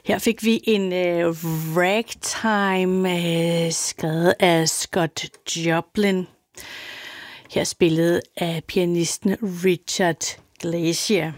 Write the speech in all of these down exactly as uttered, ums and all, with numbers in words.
Her fik vi en uh, ragtime uh, skrevet af Scott Joplin. Her spillet af pianisten Richard Glacier.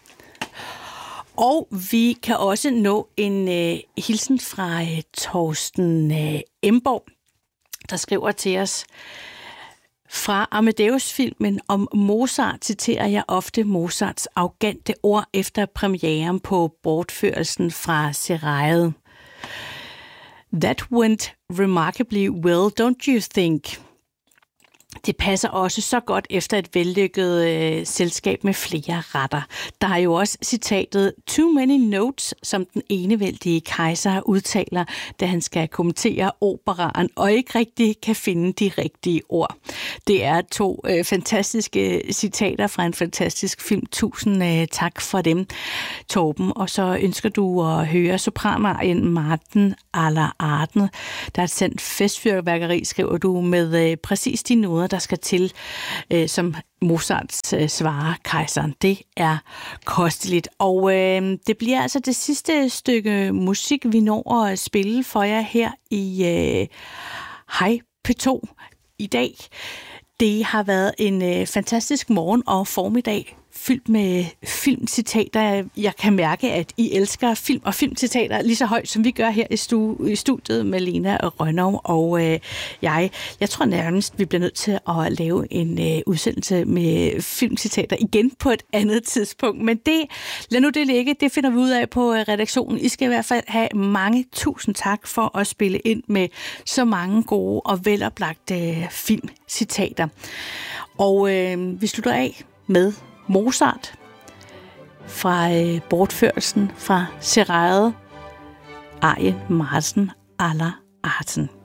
Og vi kan også nå en uh, hilsen fra uh, Torsten uh, Emborg, der skriver til os: fra Amadeus-filmen om Mozart citerer jeg ofte Mozarts arrogante ord efter premieren på bortførelsen fra Seraillet. That went remarkably well, don't you think? Det passer også så godt efter et vellykket øh, selskab med flere retter. Der er jo også citatet "too many notes", som den enevældige kejser udtaler, da han skal kommentere operaen og ikke rigtig kan finde de rigtige ord. Det er to øh, fantastiske citater fra en fantastisk film. Tusind øh, tak for dem, Torben. Og så ønsker du at høre sopranarien Martin aller Arten. Der er et sendt festfyrværkeri, skriver du, med øh, præcis de noder, der skal til, øh, som Mozart øh, svarer kejseren. Det er kosteligt. Og øh, det bliver altså det sidste stykke musik, vi når at spille for jer her i øh, Hej P to i dag. Det har været en øh, fantastisk morgen og formiddag fyldt med filmcitater. Jeg kan mærke, at I elsker film og filmcitater lige så højt, som vi gør her i, stu- i studiet med Lena Rønnow og øh, jeg. Jeg tror nærmest, vi bliver nødt til at lave en øh, udsendelse med filmcitater igen på et andet tidspunkt. Men det, lad nu det ligge, det finder vi ud af på redaktionen. I skal i hvert fald have mange tusind tak for at spille ind med så mange gode og veloplagte øh, filmcitater. Og øh, vi slutter af med Mozart fra øh, bortførelsen fra Seraillet, arien Martin aller Arten.